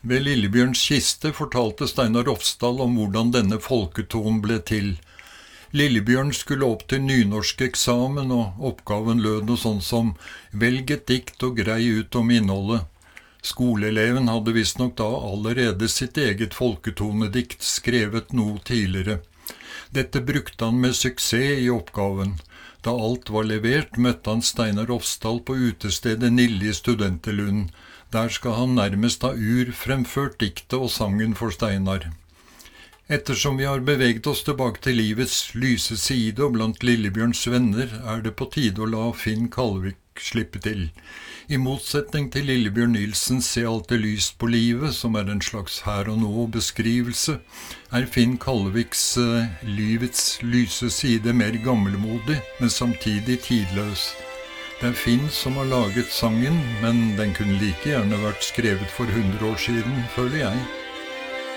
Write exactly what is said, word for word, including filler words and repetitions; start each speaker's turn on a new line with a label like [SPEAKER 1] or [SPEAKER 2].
[SPEAKER 1] Ved Lillebjørns kiste fortalte Steinar Rofsdal om hvordan denne folketonen ble til. Lillebjørn skulle opp til nynorsk eksamen, og oppgaven lød noe sånn som «Velg et dikt og grei ut om innholdet». Skoleeleven hadde visstnok da allerede sitt eget folketonedikt skrevet noe tidligere. Dette brukte han med suksess i oppgaven. Da alt var levert, møtte han Steinar Rofsdal på utestedet Nille i Studenterlunden. Der skal han nærmest ha urfremført diktet og sangen for Steinar. Ettersom vi har beveget oss tilbake til livets lyse side og blant Lillebjørns venner, er det på tide å la Finn Kalvik slippe til. I motsetning til Lillebjørn Nilsens Se alltid lyst på livet, som er en slags her og nå beskrivelse, er Finn Kalviks uh, livets lyse side mer gammelmodig, men samtidig tidløs. Det er Finn som har laget sangen, men den kunne like gjerne vært skrevet for hundre år siden, føler jeg.